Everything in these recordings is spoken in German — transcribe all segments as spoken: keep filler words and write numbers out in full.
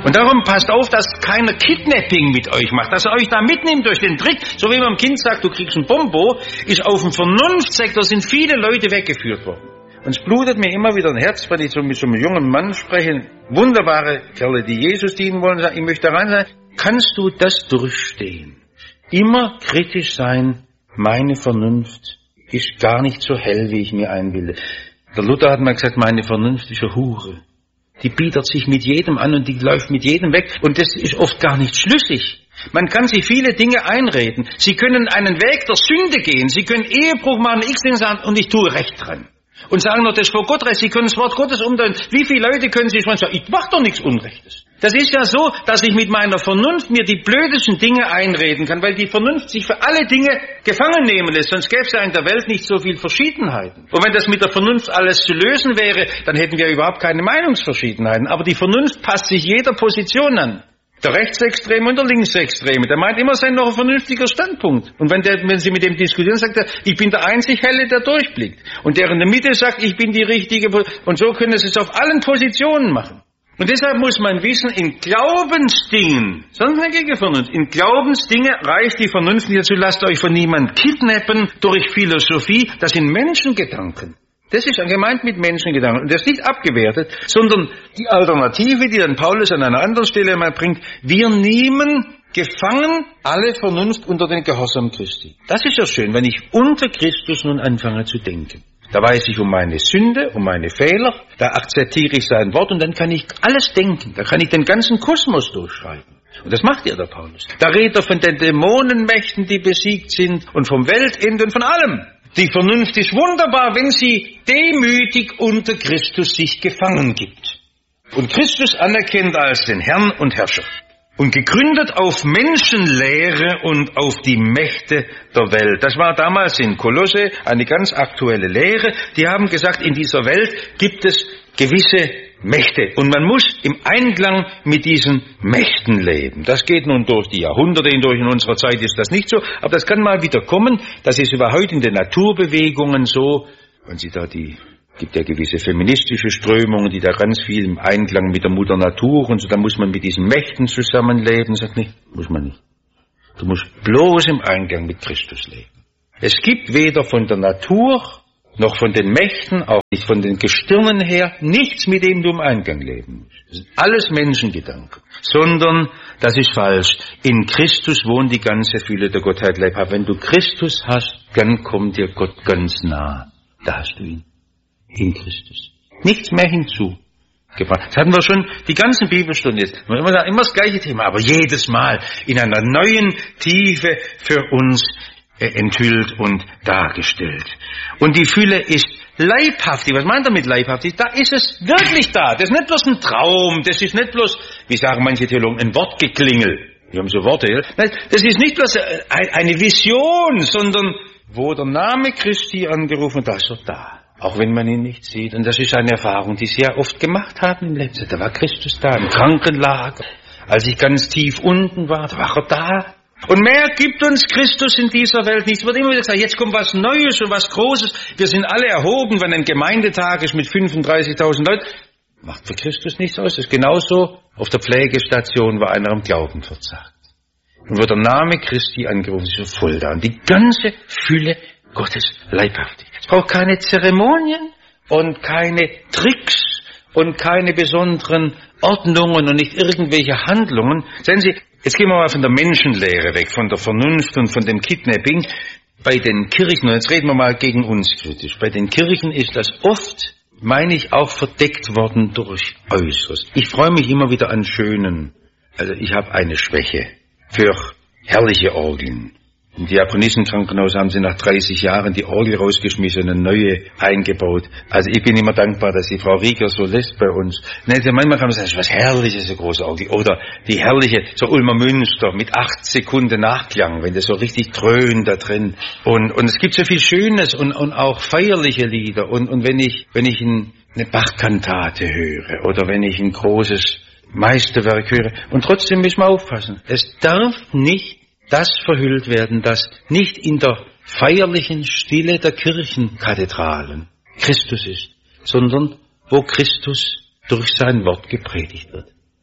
Und darum passt auf, dass keiner Kidnapping mit euch macht, dass er euch da mitnimmt durch den Trick. So wie man dem Kind sagt, du kriegst ein Bombo, ist auf dem Vernunftsektor sind viele Leute weggeführt worden. Und es blutet mir immer wieder ein Herz, wenn ich so mit so einem jungen Mann spreche, wunderbare Kerle, die Jesus dienen wollen, sagen, ich möchte da rein sein. Kannst du das durchstehen? Immer kritisch sein, meine Vernunft ist gar nicht so hell, wie ich mir einbilde. Der Luther hat mal gesagt, meine Vernunft ist eine Hure. Die bietet sich mit jedem an und die läuft mit jedem weg. Und das ist oft gar nicht schlüssig. Man kann sich viele Dinge einreden. Sie können einen Weg der Sünde gehen. Sie können Ehebruch machen, x Dinge sagen, und ich tue Recht dran. Und sagen noch, das ist vor Gott Recht. Sie können das Wort Gottes umdrehen. Wie viele Leute können sich schon sagen, ich mach doch nichts Unrechtes. Das ist ja so, dass ich mit meiner Vernunft mir die blödesten Dinge einreden kann, weil die Vernunft sich für alle Dinge gefangen nehmen lässt. Sonst gäbe es ja in der Welt nicht so viel Verschiedenheiten. Und wenn das mit der Vernunft alles zu lösen wäre, dann hätten wir überhaupt keine Meinungsverschiedenheiten. Aber die Vernunft passt sich jeder Position an. Der Rechtsextreme und der Linksextreme, der meint immer, sein noch ein vernünftiger Standpunkt. Und wenn, der, wenn Sie mit dem diskutieren, sagt er, ich bin der einzig Helle, der durchblickt. Und der in der Mitte sagt, ich bin die richtige. Und so können Sie es auf allen Positionen machen. Und deshalb muss man wissen, in Glaubensdingen, sonst eine Gegenvernunft, in Glaubensdinge reicht die Vernunft nicht dazu, lasst euch von niemand kidnappen durch Philosophie, das sind Menschengedanken. Das ist gemeint mit Menschengedanken. Und das ist nicht abgewertet, sondern die Alternative, die dann Paulus an einer anderen Stelle mal bringt, wir nehmen gefangen alle Vernunft unter den Gehorsam Christi. Das ist ja schön, wenn ich unter Christus nun anfange zu denken. Da weiß ich um meine Sünde, um meine Fehler, da akzeptiere ich sein Wort und dann kann ich alles denken. Da kann ich den ganzen Kosmos durchschreiben. Und das macht ja der Paulus. Da redet er von den Dämonenmächten, die besiegt sind und vom Weltende und von allem. Die Vernunft ist wunderbar, wenn sie demütig unter Christus sich gefangen gibt und Christus anerkennt als den Herrn und Herrscher und gegründet auf Menschenlehre und auf die Mächte der Welt. Das war damals in Kolosse eine ganz aktuelle Lehre. Die haben gesagt, in dieser Welt gibt es gewisse Mächte und man muss im Einklang mit diesen Mächten leben. Das geht nun durch die Jahrhunderte hindurch, in unserer Zeit ist das nicht so, aber das kann mal wieder kommen. Das ist über heute in den Naturbewegungen so, wenn Sie da die, gibt ja gewisse feministische Strömungen, die da ganz viel im Einklang mit der Mutter Natur und so, da muss man mit diesen Mächten zusammenleben. Sagt nicht, muss man nicht. Du musst bloß im Einklang mit Christus leben. Es gibt weder von der Natur noch von den Mächten, auch nicht von den Gestirnen her, nichts, mit dem du im Einklang leben musst. Das sind alles Menschengedanken. Sondern, das ist falsch, in Christus wohnt die ganze Fülle der Gottheit leibhaft. Wenn du Christus hast, dann kommt dir Gott ganz nah. Da hast du ihn. In Christus. Nichts mehr hinzu. Das hatten wir schon die ganzen Bibelstunden jetzt. Immer, immer das gleiche Thema, aber jedes Mal in einer neuen Tiefe für uns enthüllt und dargestellt. Und die Fülle ist leibhaftig. Was meint er mit leibhaftig? Da ist es wirklich da. Das ist nicht bloß ein Traum. Das ist nicht bloß, wie sagen manche Theologen, ein Wortgeklingel. Wir haben so Worte. Nein, das ist nicht bloß eine Vision, sondern wo der Name Christi angerufen wird, da ist er da. Auch wenn man ihn nicht sieht. Und das ist eine Erfahrung, die Sie ja oft gemacht haben im Leben. Da war Christus da, im Krankenlager. Als ich ganz tief unten war, da war er da. Und mehr gibt uns Christus in dieser Welt nicht. Es wird immer wieder gesagt, jetzt kommt was Neues und was Großes. Wir sind alle erhoben, wenn ein Gemeindetag ist mit fünfunddreißigtausend Leuten. Macht für Christus nichts aus. Das ist genauso. Auf der Pflegestation war einer am Glauben verzagt. Und wird der Name Christi angerufen, ist so voll da. Und die ganze Fülle Gottes leibhaftig. Es braucht keine Zeremonien und keine Tricks und keine besonderen Ordnungen und nicht irgendwelche Handlungen. Sehen Sie, jetzt gehen wir mal von der Menschenlehre weg, von der Vernunft und von dem Kidnapping. Bei den Kirchen, und jetzt reden wir mal gegen uns kritisch, bei den Kirchen ist das oft, meine ich, auch verdeckt worden durch Äußeres. Ich freue mich immer wieder an schönen, also ich habe eine Schwäche für herrliche Orgeln. Im Diakonissenkrankenhaus haben sie nach dreißig Jahren die Orgel rausgeschmissen und eine neue eingebaut. Also ich bin immer dankbar, dass die Frau Rieger so lässt bei uns. Manchmal kann man sagen, was Herrliches, so große Orgel. Oder die herrliche, so Ulmer Münster mit acht Sekunden Nachklang, wenn das so richtig dröhnt da drin. Und, und es gibt so viel Schönes und, und auch feierliche Lieder. Und, und wenn ich, wenn ich ein, eine Bachkantate höre oder wenn ich ein großes Meisterwerk höre, und trotzdem müssen wir aufpassen. Es darf nicht das verhüllt werden, das nicht in der feierlichen Stille der Kirchenkathedralen Christus ist, sondern wo Christus durch sein Wort gepredigt wird.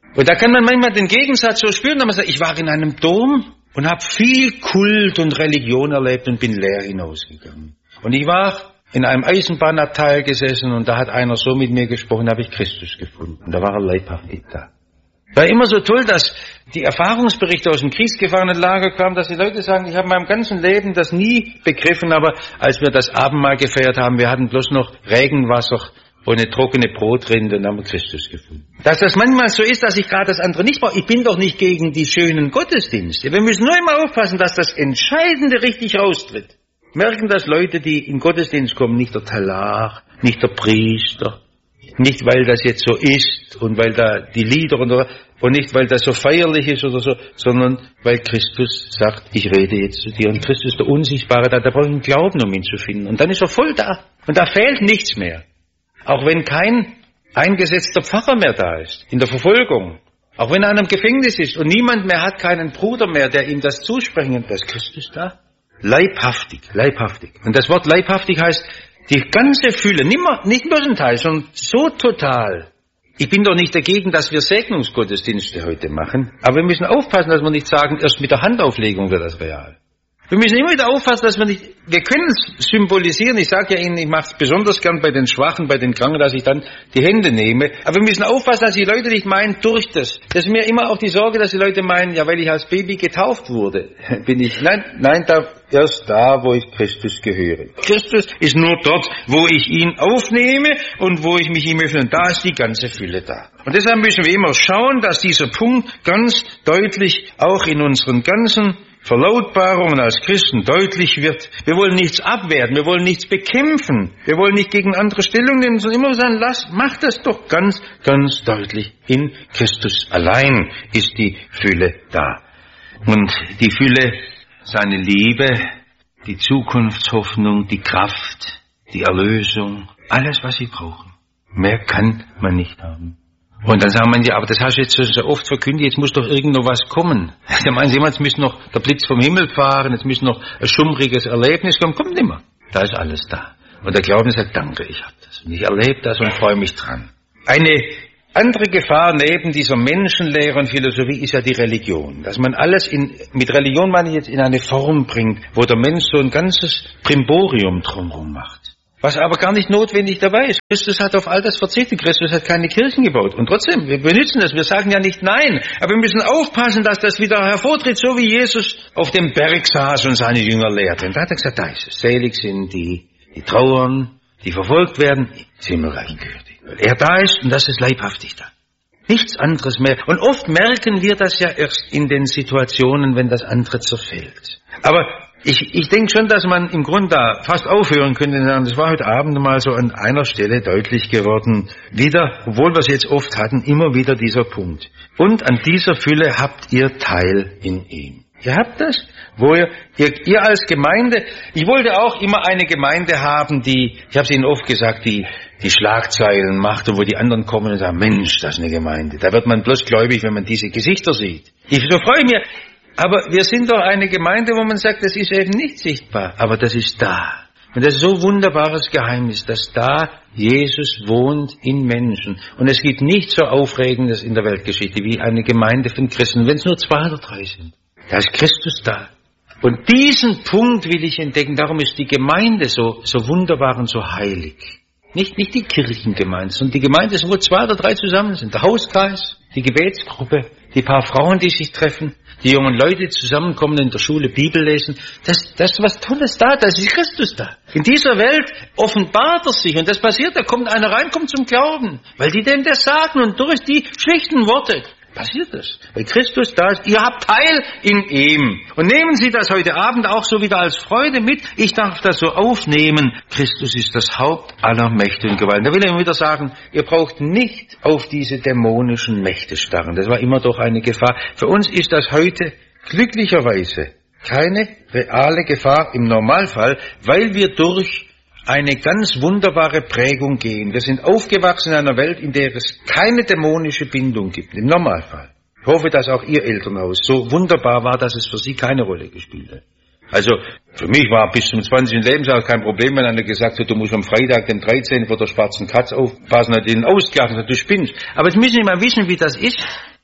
Und da kann man manchmal den Gegensatz so spüren, dass man sagt, ich war in einem Dom und habe viel Kult und Religion erlebt und bin leer hinausgegangen. Und ich war in einem Eisenbahnabteil gesessen und da hat einer so mit mir gesprochen, da habe ich Christus gefunden. Und da war er leibhaftig da. War immer so toll, dass die Erfahrungsberichte aus dem Kriegsgefangenenlager kamen, dass die Leute sagen, ich habe in meinem ganzen Leben das nie begriffen, aber als wir das Abendmahl gefeiert haben, wir hatten bloß noch Regenwasser und eine trockene Brotrinde und haben wir Christus gefunden. Dass das manchmal so ist, dass ich gerade das andere nicht brauche. Ich bin doch nicht gegen die schönen Gottesdienste. Wir müssen nur immer aufpassen, dass das Entscheidende richtig raustritt. Merken das Leute, die in Gottesdienst kommen, nicht der Talar, nicht der Priester, nicht weil das jetzt so ist und weil da die Lieder und, und nicht weil das so feierlich ist oder so, sondern weil Christus sagt, ich rede jetzt zu dir. Und Christus, der Unsichtbare, da, da brauche ich einen Glauben, um ihn zu finden. Und dann ist er voll da. Und da fehlt nichts mehr. Auch wenn kein eingesetzter Pfarrer mehr da ist, in der Verfolgung. Auch wenn er in einem Gefängnis ist und niemand mehr hat, keinen Bruder mehr, der ihm das zusprechen kann. Da ist Christus da. Leibhaftig, leibhaftig. Und das Wort leibhaftig heißt, die ganze Fülle, nimmer, nicht bloß ein Teil, sondern so total. Ich bin doch nicht dagegen, dass wir Segnungsgottesdienste heute machen, aber wir müssen aufpassen, dass wir nicht sagen, erst mit der Handauflegung wird das real. Wir müssen immer wieder aufpassen, dass wir nicht, wir können es symbolisieren, ich sage ja Ihnen, ich mache es besonders gern bei den Schwachen, bei den Kranken, dass ich dann die Hände nehme, aber wir müssen aufpassen, dass die Leute nicht meinen, durch das. Das ist mir immer auch die Sorge, dass die Leute meinen, ja, weil ich als Baby getauft wurde, bin ich, nein, nein, da, erst da, wo ich Christus gehöre. Christus ist nur dort, wo ich ihn aufnehme und wo ich mich ihm öffne, und da ist die ganze Fülle da. Und deshalb müssen wir immer schauen, dass dieser Punkt ganz deutlich auch in unseren ganzen Verlautbarungen als Christen deutlich wird. Wir wollen nichts abwerten, wir wollen nichts bekämpfen, wir wollen nicht gegen andere Stellung nehmen, sondern immer sagen, lass, mach das doch ganz, ganz deutlich. In Christus allein ist die Fülle da. Und die Fülle, seine Liebe, die Zukunftshoffnung, die Kraft, die Erlösung, alles, was sie brauchen. Mehr kann man nicht haben. Und dann sagen manche, aber das hast du jetzt so oft verkündigt, jetzt muss doch irgend noch was kommen. Da meinen sie immer, jetzt müsste noch der Blitz vom Himmel fahren, jetzt müsste noch ein schummriges Erlebnis kommen. Kommt nimmer. Da ist alles da. Und der Glauben sagt, danke, ich habe das. Und ich erlebe das und freue mich dran. Eine andere Gefahr neben dieser Menschenlehre und Philosophie ist ja die Religion. Dass man alles in, mit Religion meine ich jetzt in eine Form bringt, wo der Mensch so ein ganzes Primborium drumherum macht. Was aber gar nicht notwendig dabei ist. Christus hat auf all das verzichtet. Christus hat keine Kirchen gebaut. Und trotzdem, wir benutzen das. Wir sagen ja nicht nein. Aber wir müssen aufpassen, dass das wieder hervortritt, so wie Jesus auf dem Berg saß und seine Jünger lehrte. Und da hat er gesagt, da ist es. Selig sind die, die trauern, die verfolgt werden, ins Himmelreich gehört. Weil er da ist und das ist leibhaftig da. Nichts anderes mehr. Und oft merken wir das ja erst in den Situationen, wenn das andere zerfällt. Aber Ich, ich denke schon, dass man im Grunde da fast aufhören könnte. Das war heute Abend mal so an einer Stelle deutlich geworden. Wieder, obwohl wir es jetzt oft hatten, immer wieder dieser Punkt. Und an dieser Fülle habt ihr Teil in ihm. Ihr habt das, wo ihr, ihr, ihr als Gemeinde, ich wollte auch immer eine Gemeinde haben, die, ich habe es Ihnen oft gesagt, die die Schlagzeilen macht und wo die anderen kommen und sagen, Mensch, das ist eine Gemeinde. Da wird man bloß gläubig, wenn man diese Gesichter sieht. Ich, so freue ich mich. Aber wir sind doch eine Gemeinde, wo man sagt, das ist eben nicht sichtbar, aber das ist da. Und das ist so ein wunderbares Geheimnis, dass da Jesus wohnt in Menschen. Und es gibt nichts so Aufregendes in der Weltgeschichte wie eine Gemeinde von Christen, wenn es nur zwei oder drei sind. Da ist Christus da. Und diesen Punkt will ich entdecken, darum ist die Gemeinde so, so wunderbar und so heilig. Nicht, nicht die Kirchengemeinde, sondern die Gemeinde ist, wo zwei oder drei zusammen sind. Der Hauskreis, die Gebetsgruppe, die paar Frauen, die sich treffen, die jungen Leute zusammenkommen in der Schule, Bibel lesen. Das, das ist was Tolles da, da ist Christus da. In dieser Welt offenbart er sich und das passiert, da kommt einer rein, kommt zum Glauben, weil die dem das sagen und durch die schlichten Worte passiert das. Weil Christus da ist, ihr habt Teil in ihm. Und nehmen Sie das heute Abend auch so wieder als Freude mit. Ich darf das so aufnehmen. Christus ist das Haupt aller Mächte und Gewalten. Da will ich immer wieder sagen, ihr braucht nicht auf diese dämonischen Mächte starren. Das war immer doch eine Gefahr. Für uns ist das heute glücklicherweise keine reale Gefahr im Normalfall, weil wir durch eine ganz wunderbare Prägung gehen. Wir sind aufgewachsen in einer Welt, in der es keine dämonische Bindung gibt, im Normalfall. Ich hoffe, dass auch Ihr Elternhaus so wunderbar war, dass es für Sie keine Rolle gespielt hat. Also, für mich war bis zum zwanzigsten Lebensjahr kein Problem, wenn einer gesagt hat, du musst am Freitag den dreizehnten vor der schwarzen Katze aufpassen, hat ihn ausgelacht und gesagt, du spinnst. Aber jetzt müssen Sie mal wissen, wie das ist.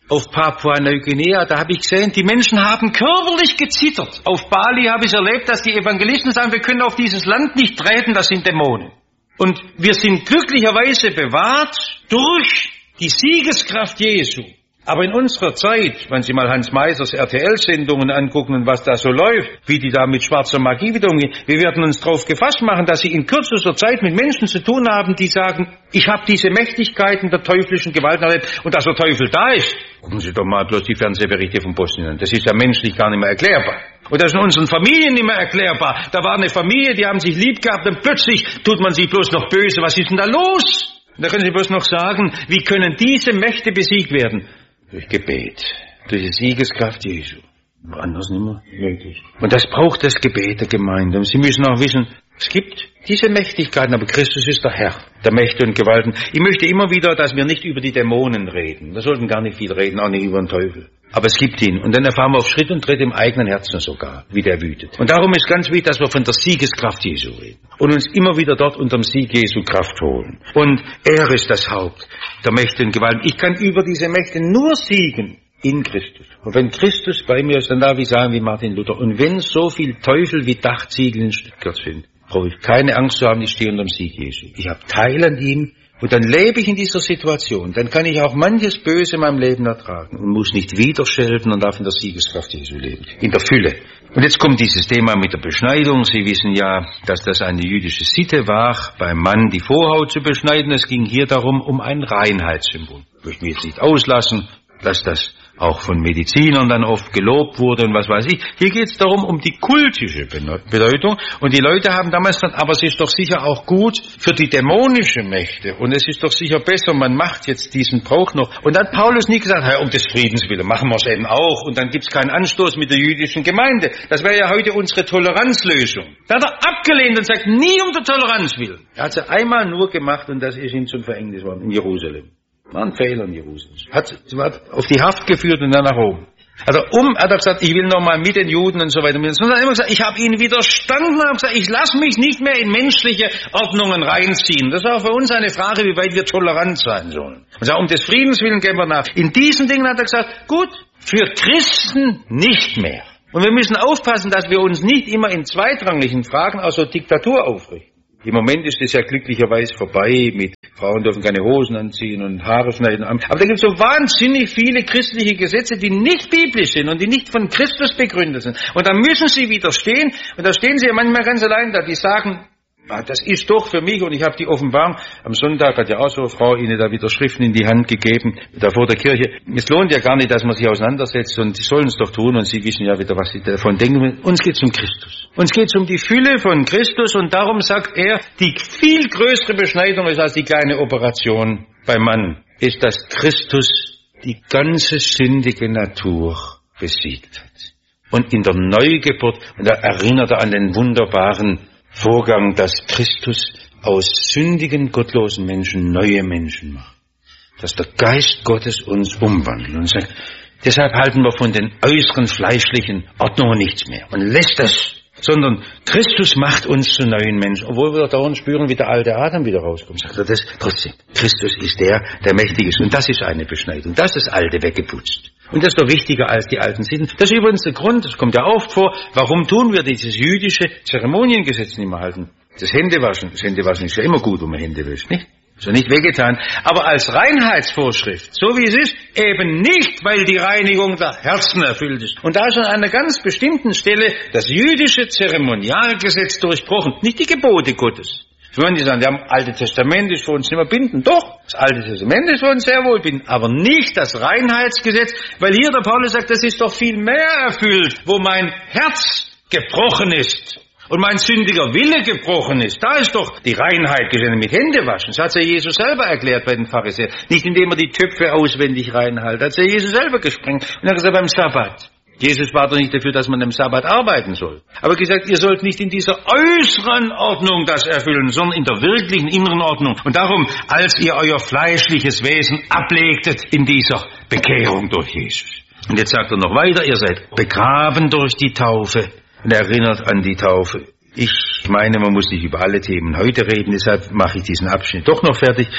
auf Papua-Neuguinea, da habe ich gesehen, die Menschen haben körperlich gezittert. Auf Bali habe ich erlebt, dass die Evangelisten sagen, wir können auf dieses Land nicht treten, das sind Dämonen. Und wir sind glücklicherweise bewahrt durch die Siegeskraft Jesu. Aber in unserer Zeit, wenn Sie mal Hans Meisers R T L-Sendungen angucken und was da so läuft, wie die da mit schwarzer Magie wieder umgehen, wir werden uns darauf gefasst machen, dass Sie in kürzester Zeit mit Menschen zu tun haben, die sagen, ich habe diese Mächtigkeiten der teuflischen Gewalt erlebt und dass der Teufel da ist. Gucken Sie doch mal bloß die Fernsehberichte von Bosnien an. Das ist ja menschlich gar nicht mehr erklärbar. Und das ist in unseren Familien nicht mehr erklärbar. Da war eine Familie, die haben sich lieb gehabt und plötzlich tut man sich bloß noch böse. Was ist denn da los? Und da können Sie bloß noch sagen, wie können diese Mächte besiegt werden? Durch Gebet, durch die Siegeskraft Jesu. Anders nicht mehr möglich. Und das braucht das Gebet der Gemeinde. Und Sie müssen auch wissen, es gibt diese Mächtigkeiten, aber Christus ist der Herr der Mächte und Gewalten. Ich möchte immer wieder, dass wir nicht über die Dämonen reden. Wir sollten gar nicht viel reden, auch nicht über den Teufel. Aber es gibt ihn. Und dann erfahren wir auf Schritt und Tritt im eigenen Herzen sogar, wie der wütet. Und darum ist ganz wichtig, dass wir von der Siegeskraft Jesu reden. Und uns immer wieder dort unterm Sieg Jesu Kraft holen. Und er ist das Haupt der Mächte und Gewalten. Ich kann über diese Mächte nur siegen in Christus. Und wenn Christus bei mir ist, dann darf ich sagen wie Martin Luther. Und wenn so viel Teufel wie Dachziegel in Stuttgart sind, brauche ich keine Angst zu haben, ich stehe unterm Sieg Jesu. Ich habe Teil an ihm. Und dann lebe ich in dieser Situation. Dann kann ich auch manches Böse in meinem Leben ertragen und muss nicht wieder schelten und darf in der Siegeskraft Jesu leben. In der Fülle. Und jetzt kommt dieses Thema mit der Beschneidung. Sie wissen ja, dass das eine jüdische Sitte war, beim Mann die Vorhaut zu beschneiden. Es ging hier darum, um ein Reinheitssymbol. Ich möchte mich jetzt nicht auslassen, dass das auch von Medizinern dann oft gelobt wurde und was weiß ich. Hier geht es darum, um die kultische Bedeutung. Und die Leute haben damals gesagt, aber es ist doch sicher auch gut für die dämonische Mächte. Und es ist doch sicher besser, man macht jetzt diesen Brauch noch. Und dann hat Paulus nie gesagt, hey, um des Friedens willen machen wir es eben auch. Und dann gibt es keinen Anstoß mit der jüdischen Gemeinde. Das wäre ja heute unsere Toleranzlösung. Da hat er abgelehnt und sagt, nie um der Toleranz willen. Er hat es einmal nur gemacht und das ist ihm zum Verhängnis worden in Jerusalem. War ein Fehler in Jerusalem. Hat, hat auf die Haft geführt und dann nach Rom. Also um, hat er gesagt, ich will nochmal mit den Juden und so weiter. Und er hat immer gesagt, ich habe ihnen widerstanden und habe gesagt, ich lasse mich nicht mehr in menschliche Ordnungen reinziehen. Das ist auch für uns eine Frage, wie weit wir tolerant sein sollen. Und sagt, um des Friedens willen gehen wir nach. In diesen Dingen hat er gesagt, gut, für Christen nicht mehr. Und wir müssen aufpassen, dass wir uns nicht immer in zweitrangigen Fragen aus der Diktatur aufrichten. Im Moment ist es ja glücklicherweise vorbei mit Frauen dürfen keine Hosen anziehen und Haare schneiden. Aber da gibt es so wahnsinnig viele christliche Gesetze, die nicht biblisch sind und die nicht von Christus begründet sind. Und da müssen sie widerstehen. Und da stehen sie ja manchmal ganz allein da. Die sagen, das ist doch für mich und ich habe die Offenbarung. Am Sonntag hat ja auch so eine Frau ihnen da wieder Schriften in die Hand gegeben, da vor der Kirche. Es lohnt ja gar nicht, dass man sich auseinandersetzt und sie sollen es doch tun und sie wissen ja wieder, was sie davon denken. Uns geht es um Christus. Uns geht es um die Fülle von Christus und darum sagt er, die viel größere Beschneidung ist als die kleine Operation beim Mann, ist, dass Christus die ganze sündige Natur besiegt hat. Und in der Neugeburt, und da erinnert er an den wunderbaren Vorgang, dass Christus aus sündigen, gottlosen Menschen neue Menschen macht. Dass der Geist Gottes uns umwandelt und sagt, deshalb halten wir von den äußeren fleischlichen Ordnungen nichts mehr und lässt das, sondern Christus macht uns zu neuen Menschen, obwohl wir dauernd spüren, wie der alte Adam wieder rauskommt. Sagt er das trotzdem. Christus ist der, der mächtig ist und das ist eine Beschneidung. Das ist das Alte weggeputzt. Und das ist doch wichtiger als die alten Sitten. Das ist übrigens der Grund, das kommt ja oft vor, warum tun wir dieses jüdische Zeremoniengesetz nicht mehr halten. Das Händewaschen, das Händewaschen ist ja immer gut, wenn man Hände wäscht, nicht? Ist ja nicht wehgetan. Aber als Reinheitsvorschrift, so wie es ist, eben nicht, weil die Reinigung der Herzen erfüllt ist. Und da ist an einer ganz bestimmten Stelle das jüdische Zeremonialgesetz durchbrochen, nicht die Gebote Gottes. Wenn die sagen, das Alte Testament ist für uns nicht mehr bindend. Doch, das Alte Testament ist für uns sehr wohl bindend, aber nicht das Reinheitsgesetz, weil hier der Paulus sagt, das ist doch viel mehr erfüllt, wo mein Herz gebrochen ist und mein sündiger Wille gebrochen ist. Da ist doch die Reinheit geschehen mit Händewaschen. Das hat ja Jesus selber erklärt bei den Pharisäern. Nicht indem er die Töpfe auswendig reinhält, das hat ja Jesus selber gesprengt. Und er hat gesagt, beim Sabbat. Jesus war doch nicht dafür, dass man am Sabbat arbeiten soll. Aber gesagt, ihr sollt nicht in dieser äußeren Ordnung das erfüllen, sondern in der wirklichen inneren Ordnung. Und darum, als ihr euer fleischliches Wesen ablegtet in dieser Bekehrung durch Jesus. Und jetzt sagt er noch weiter, ihr seid begraben durch die Taufe und erinnert an die Taufe. Ich meine, man muss nicht über alle Themen heute reden, deshalb mache ich diesen Abschnitt doch noch fertig.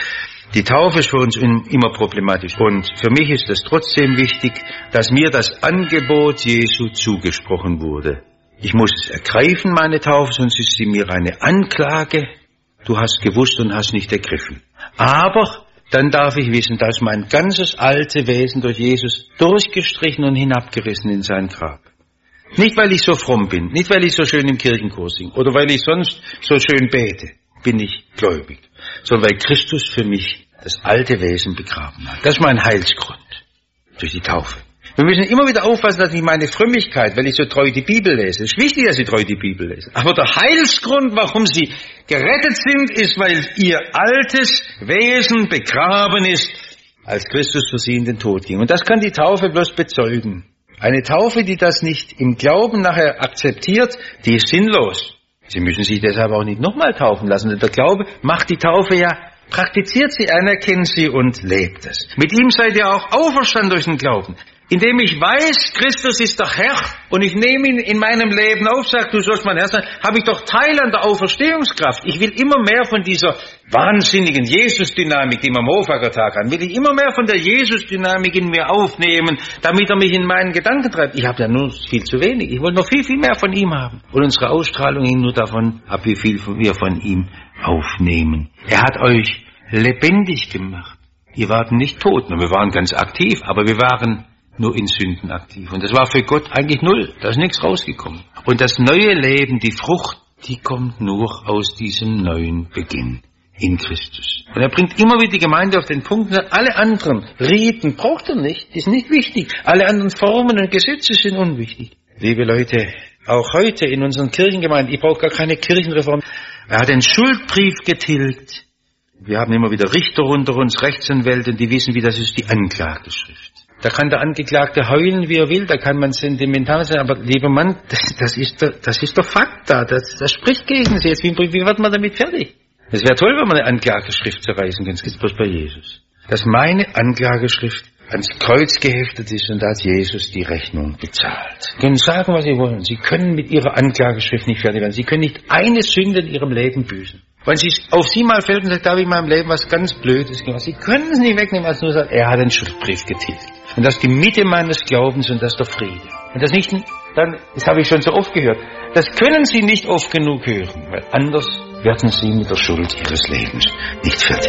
Die Taufe ist für uns immer problematisch. Und für mich ist es trotzdem wichtig, dass mir das Angebot Jesu zugesprochen wurde. Ich muss es ergreifen, meine Taufe, sonst ist sie mir eine Anklage. Du hast gewusst und hast nicht ergriffen. Aber dann darf ich wissen, dass mein ganzes alte Wesen durch Jesus durchgestrichen und hinabgerissen in sein Grab. Nicht, weil ich so fromm bin, nicht, weil ich so schön im Kirchenchor singe oder weil ich sonst so schön bete, bin ich gläubig, sondern weil Christus für mich das alte Wesen begraben hat. Das ist mein Heilsgrund durch die Taufe. Wir müssen immer wieder aufpassen, dass nicht meine Frömmigkeit, weil ich so treu die Bibel lese. Es ist wichtig, dass ich treu die Bibel lese. Aber der Heilsgrund, warum sie gerettet sind, ist, weil ihr altes Wesen begraben ist, als Christus für sie in den Tod ging. Und das kann die Taufe bloß bezeugen. Eine Taufe, die das nicht im Glauben nachher akzeptiert, die ist sinnlos. Sie müssen sich deshalb auch nicht nochmal taufen lassen. Denn der Glaube macht die Taufe ja, praktiziert sie, anerkennt sie und lebt es. Mit ihm seid ihr auch auferstanden durch den Glauben. Indem ich weiß, Christus ist der Herr und ich nehme ihn in meinem Leben auf, sagt, du sollst mein Herr sein, habe ich doch Teil an der Auferstehungskraft. Ich will immer mehr von dieser wahnsinnigen Jesus-Dynamik, die wir am Hofacker-Tag haben, will ich immer mehr von der Jesus-Dynamik in mir aufnehmen, damit er mich in meinen Gedanken treibt. Ich habe ja nur viel zu wenig. Ich wollte noch viel, viel mehr von ihm haben. Und unsere Ausstrahlung hängt nur davon ab, wie viel wir von ihm aufnehmen. Er hat euch lebendig gemacht. Ihr wart nicht tot. Wir waren ganz aktiv, aber wir waren nur in Sünden aktiv. Und das war für Gott eigentlich null. Da ist nichts rausgekommen. Und das neue Leben, die Frucht, die kommt nur aus diesem neuen Beginn in Christus. Und er bringt immer wieder die Gemeinde auf den Punkt, alle anderen Riten braucht er nicht, ist nicht wichtig. Alle anderen Formen und Gesetze sind unwichtig. Liebe Leute, auch heute in unseren Kirchengemeinden, ich brauche gar keine Kirchenreform. Er hat den Schuldbrief getilgt. Wir haben immer wieder Richter unter uns, Rechtsanwälte, die wissen, wie das ist, die Anklageschrift. Da kann der Angeklagte heulen, wie er will, da kann man sentimental sein, aber lieber Mann, das, das ist der, das ist der Fakt da, das, das spricht gegen Sie jetzt. Wie, wie wird man damit fertig? Es wäre toll, wenn man eine Anklageschrift zerreißen könnte, das gibt es bloß bei Jesus. Dass meine Anklageschrift ans Kreuz geheftet ist und da hat Jesus die Rechnung bezahlt. Sie können sagen, was Sie wollen. Sie können mit Ihrer Anklageschrift nicht fertig werden. Sie können nicht eine Sünde in Ihrem Leben büßen. Wenn Sie auf Sie mal fällt und sagt, da habe ich in meinem Leben was ganz Blödes gemacht. Sie können es nicht wegnehmen, als nur sagen, er hat den Schuldbrief getilgt. Und das ist die Mitte meines Glaubens und das ist der Friede. Und das nicht, dann, das habe ich schon so oft gehört, das können Sie nicht oft genug hören, weil anders werden Sie mit der Schuld Ihres Lebens nicht fertig.